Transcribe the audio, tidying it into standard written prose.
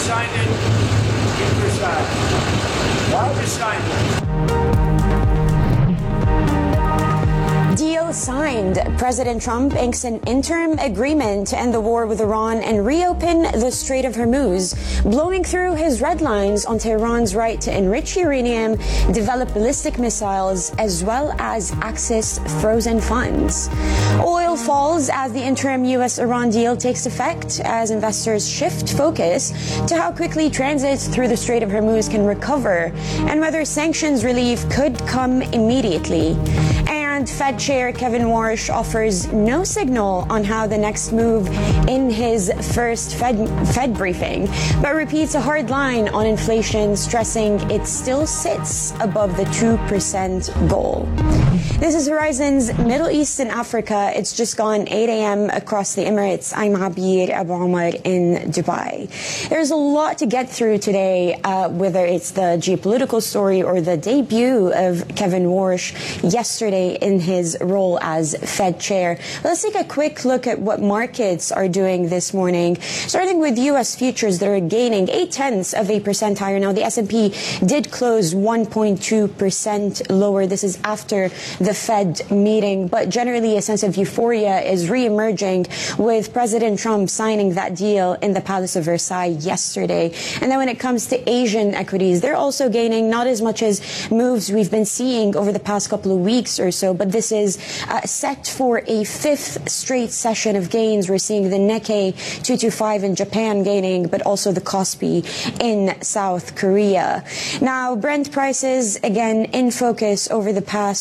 signed it in Versailles. Why we signed it? Deal signed. President Trump inks an interim agreement to end the war with Iran and reopen the Strait of Hormuz, blowing through his red lines on Tehran's right to enrich uranium, develop ballistic missiles, as well as access frozen funds. Oil falls as the interim U.S.-Iran deal takes effect as investors shift focus to how quickly transit through the Strait of Hormuz can recover and whether sanctions relief could come immediately. And Fed Chair Kevin Warsh offers no signal on how the next move in his first Fed briefing, but repeats a hard line on inflation, stressing it still sits above the 2% goal. This is Horizon's Middle East and Africa. It's just gone 8 a.m. across the Emirates. I'm Abir Abu Omar in Dubai. There's a lot to get through today, whether it's the geopolitical story or the debut of Kevin Warsh yesterday in his role as Fed chair. Let's take a quick look at what markets are doing this morning, starting with U.S. futures that are gaining 0.8% higher. Now, the S&P did close 1.2% lower. This is after the Fed meeting, but generally a sense of euphoria is re-emerging with President Trump signing that deal in the Palace of Versailles yesterday. And then when it comes to Asian equities, they're also gaining, not as much as moves we've been seeing over the past couple of weeks or so, but this is set for a fifth straight session of gains. We're seeing the Nikkei 225 in Japan gaining, but also the Kospi in South Korea. Now, Brent prices, again, in focus over the past